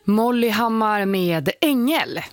Molly Hammar med Ängel.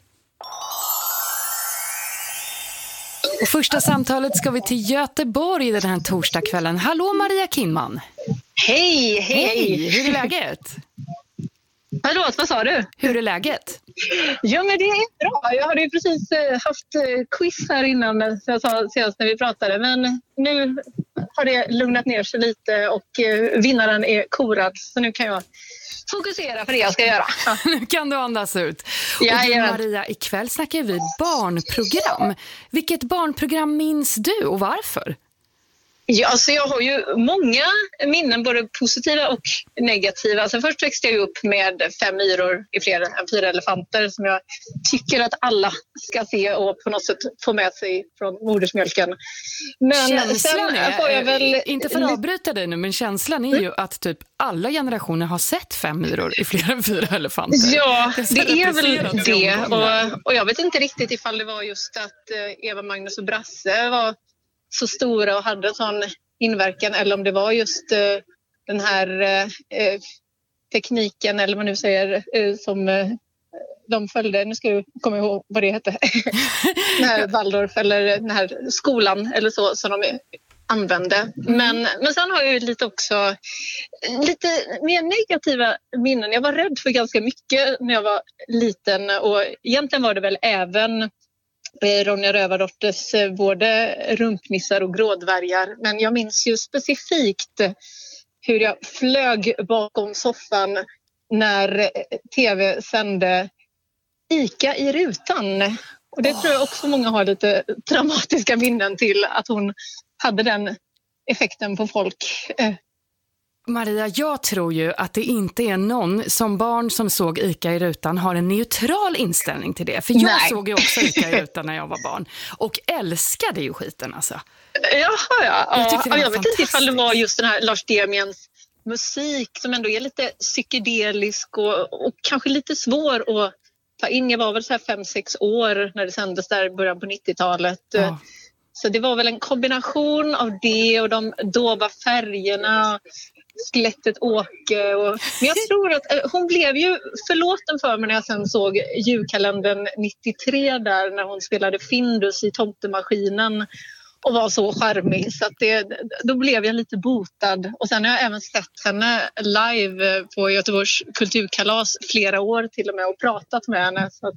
Och första samtalet ska vi till Göteborg den här torsdagskvällen. Hallå Maria Kinnman. Hej. Hur är läget? Förlåt, vad sa du? Hur är läget? Ja, men det är bra. Jag hade ju precis haft quiz här innan, så jag sa senast när vi pratade. Men nu har det lugnat ner sig lite och vinnaren är korad. Så nu kan jag fokusera på det jag ska göra. Nu kan du andas ut. Ja, och du, Maria, ikväll snackar vi barnprogram. Vilket barnprogram minns du och varför? Ja, alltså jag har ju många minnen, både positiva och negativa. Alltså först växte jag upp med 5 myror i fler än 4 elefanter som jag tycker att alla ska se och på något sätt få med sig från modersmjölken. Men känslan sen får jag väl... Inte för att avbryta dig nu, men känslan är ju att typ alla generationer har sett 5 myror i fler än 4 elefanter. Ja, det är väl det. Och jag vet inte riktigt ifall det var just att Eva, Magnus och Brasse var så stora och hade en sån inverkan, eller om det var just den här tekniken, eller vad man nu säger, som de följde. Nu ska jag komma ihåg vad det hette. Den här Waldorf, eller den här skolan eller så som de använde. Men sen har jag ju lite mer negativa minnen. Jag var rädd för ganska mycket när jag var liten, och egentligen var det väl även Ronja Rövardotters både rumpnissar och grådvärgar. Men jag minns ju specifikt hur jag flög bakom soffan när tv sände Ica i rutan. Och det tror jag också många har lite traumatiska minnen till, att hon hade den effekten på folk. Maria, jag tror ju att det inte är någon som barn som såg Ica i rutan har en neutral inställning till det. För jag såg ju också Ica i rutan när jag var barn. Och älskade ju skiten alltså. Jaha, ja. Jag vet inte ifall det var just den här Lars Demians musik som ändå är lite psykedelisk och kanske lite svår att ta in. Jag var väl så här 5-6 år när det sändes där i början på 90-talet. Ja. Så det var väl en kombination av det och de dova färgerna, skelettet Åke. Men jag tror att hon blev ju förlåten för mig när jag sen såg julkalendern 93 där, när hon spelade Findus i Tomtemaskinen och var så charmig. Så att då blev jag lite botad. Och sen har jag även sett henne live på Göteborgs kulturkalas flera år till och med och pratat med henne. Så att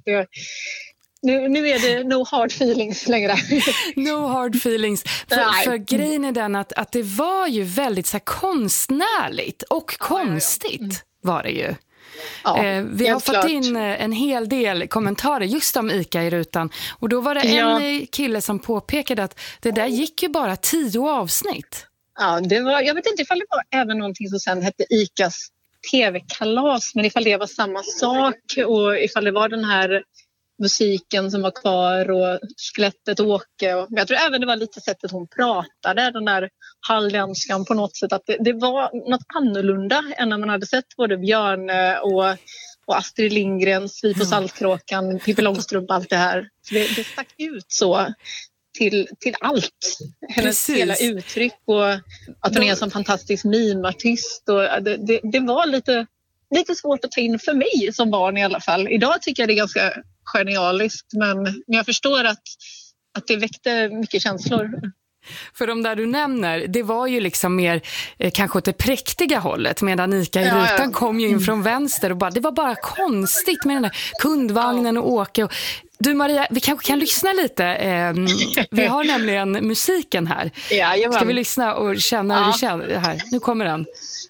nu är det no hard feelings längre. No hard feelings. För grejen är den att det var ju väldigt så här konstnärligt och konstigt var det ju. Ja, vi har fått in en hel del kommentarer just om Ica i rutan. Och då var det en kille som påpekade att det där gick ju bara 10 avsnitt. Ja, jag vet inte ifall det var även någonting som sen hette Icas tv-kalas. Men ifall det var samma sak och ifall det var den här musiken som var kvar och skelettet Åke. Men jag tror även det var lite sättet hon pratade, den där hallänskan på något sätt. Att det var något annorlunda än när man hade sett både Björn och Astrid Lindgrens Vi på Saltkråkan, Pippi Långstrump, allt det här. Så det stack ut så till allt. Hennes hela uttryck och att hon är en sån fantastisk mimartist. Och det var lite svårt att ta in för mig som barn i alla fall. Idag tycker jag det är ganska genialiskt, men jag förstår att det väckte mycket känslor. För de där du nämner, det var ju liksom mer kanske åt det präktiga hållet, medan Ica i rutan kom ju in från vänster och det var bara konstigt med den där kundvagnen och Åke. Du Maria, vi kanske kan lyssna lite. Vi har nämligen musiken här. Ska vi lyssna och känna hur det känns här? Nu kommer den.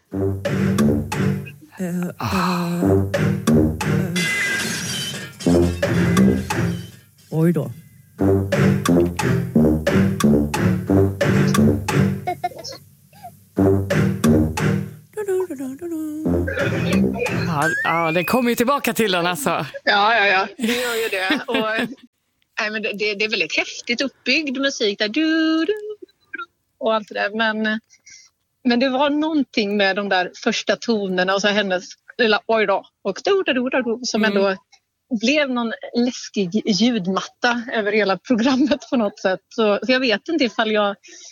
Oj då. Ja, det kommer ju tillbaka till den alltså. Ja, det gör ju det. Men det är väldigt häftigt uppbyggd musik där och allt det där. Men det var någonting med de där första tonerna och så hennes lilla oj då och som ändå blev någon läskig ljudmatta över hela programmet på något sätt. Så jag vet inte ifall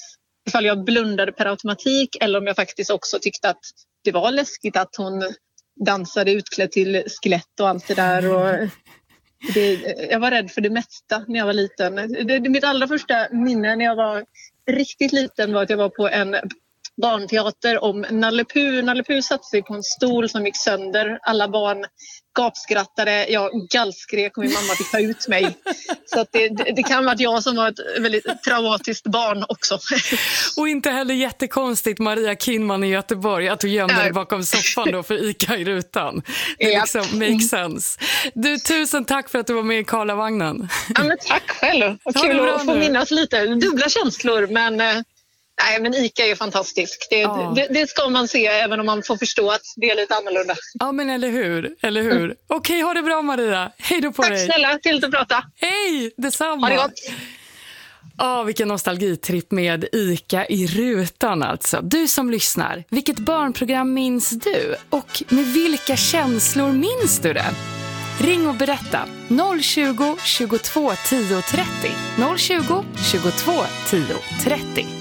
jag blundade per automatik eller om jag faktiskt också tyckte att det var läskigt att hon dansade utklädd till skelett och allt det där. Och jag var rädd för det mesta när jag var liten. Mitt allra första minne när jag var riktigt liten var att jag var på en barnteater om Nalle Puh. Nalle Puh satte sig på en stol som gick sönder. Alla barn gapskrattade. Jag gallskrek och min mamma fick ta ut mig. Så att det kan vara att jag som var ett väldigt traumatiskt barn också. Och inte heller jättekonstigt, Maria Kinnman i Göteborg, att du gömde dig bakom soffan då för Ica i rutan. Det liksom makes sense. Du, tusen tack för att du var med i Karlavagnen. Ja, men tack själv. Och kul att få minnas lite. Dubbla känslor, men... Nej, men Ica är fantastisk. Det ska man se även om man får förstå att det är lite annorlunda. Ja, men eller hur? Okej, ha det bra, Maria. Hej då på dig. Tack snälla, till att prata. Hej, detsamma. Ha det gott. Vilken nostalgitripp med Ica i rutan alltså. Du som lyssnar, vilket barnprogram minns du? Och med vilka känslor minns du det? Ring och berätta. 020 22 10 30. 020 22 10 30.